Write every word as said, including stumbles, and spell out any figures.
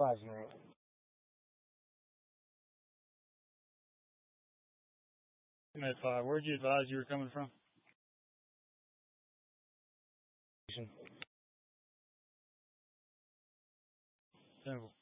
five zero. Med five, where'd you advise you were coming from? Simple.